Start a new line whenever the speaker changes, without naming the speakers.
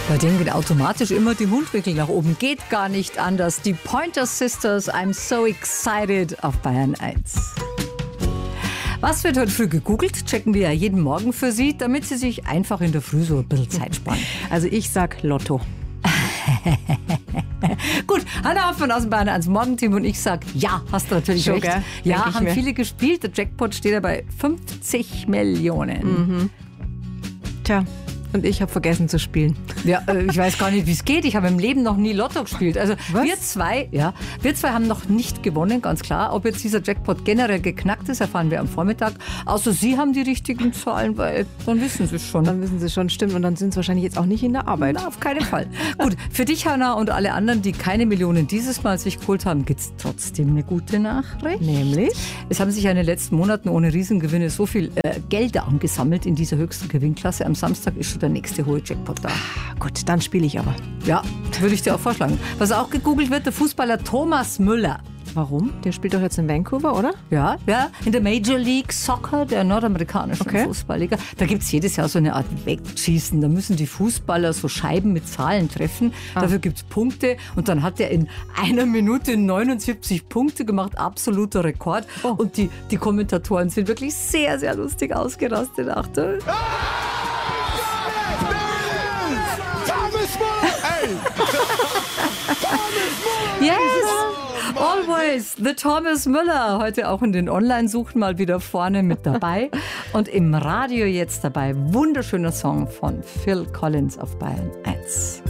Bei denen geht automatisch immer die Mundwinkel nach oben. Geht gar nicht anders. Die Pointer Sisters, I'm so excited auf Bayern 1. Was wird heute früh gegoogelt? Checken wir ja jeden Morgen für Sie, damit Sie sich einfach in der Früh so ein bisschen Zeit sparen.
Also ich sag Lotto.
Gut, Hanna Hoffmann aus dem Bayern 1 Morgenteam und ich sag, ja, hast du natürlich
Schon,
recht.
gell?
Ja,
Denk ich
haben
mir.
viele gespielt. Der Jackpot steht ja bei 50 Millionen.
Tja, und ich habe vergessen zu spielen.
Ja, ich weiß gar nicht, wie es geht. Ich habe im Leben noch nie Lotto gespielt. Also
Was?
wir zwei haben noch nicht gewonnen, ganz klar. Ob jetzt dieser Jackpot generell geknackt ist, erfahren wir am Vormittag. Außer Sie haben die richtigen Zahlen, weil dann wissen Sie es schon.
Dann wissen Sie schon, stimmt. Und dann sind Sie wahrscheinlich jetzt auch nicht in der Arbeit.
Na, auf keinen Fall. Gut, für dich, Hanna, und alle anderen, die keine Millionen dieses Mal sich geholt haben, gibt es trotzdem eine gute Nachricht.
Nämlich?
Es haben sich ja in den letzten Monaten ohne Riesengewinne so viel Gelder angesammelt in dieser höchsten Gewinnklasse. Am Samstag ist schon der nächste hohe Jackpot da.
Gut, dann spiele ich aber.
Ja, würde ich dir auch vorschlagen. Was auch gegoogelt wird, der Fußballer Thomas Müller.
Warum? Der spielt doch jetzt in Vancouver, oder?
Ja, in der Major League Soccer, der nordamerikanischen Fußballliga. Da gibt es jedes Jahr so eine Art Wegschießen. Da müssen die Fußballer so Scheiben mit Zahlen treffen. Dafür gibt es Punkte. Und dann hat er in 1 Minute 79 Punkte gemacht. Absoluter Rekord. Und die Kommentatoren sind wirklich sehr, sehr lustig ausgerastet. Achtung. Yes! Always, the Thomas Müller. Heute auch in den Online-Suchen mal wieder vorne mit dabei. Und im Radio jetzt dabei, wunderschöner Song von Phil Collins auf Bayern 1.